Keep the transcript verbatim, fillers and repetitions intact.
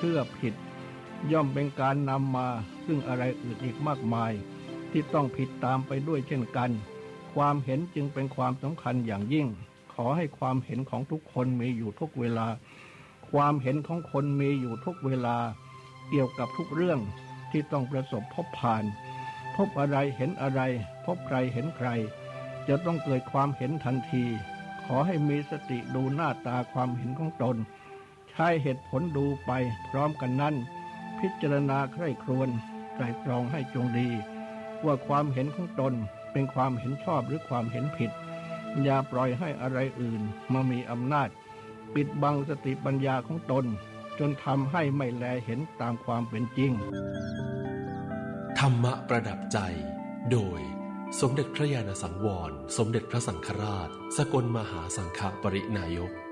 ชื่อผิดย่อมเป็นการนำมาซึ่งอะไรอื่นอีกมากมายที่ต้องผิดตามไปด้วยเช่นกันความเห็นจึงเป็นความสำคัญอย่างยิ่งขอให้ความเห็นของทุกคนมีอยู่ทุกเวลาความเห็นของคนมีอยู่ทุกเวลาเกี่ยวกับทุกเรื่องที่ต้องประสบพบผ่านพบอะไรเห็นอะไรพบใครเห็นใครจะต้องเกิดความเห็นทันทีขอให้มีสติดูหน้าตาความเห็นของตนใช้เหตุผลดูไปพร้อมกันนั้นพิจารณาใคร่ครวญไตร่ตรองให้จงดีว่าความเห็นของตนเป็นความเห็นชอบหรือความเห็นผิดอย่าปล่อยให้อะไรอื่นมามีอำนาจปิดบังสติปัญญาของตนจนทำให้ไม่แลเห็นตามความเป็นจริงธรรมะประดับใจโดยสมเด็จพระญาณสังวรสมเด็จพระสังฆราชสกลมหาสังฆปรินายก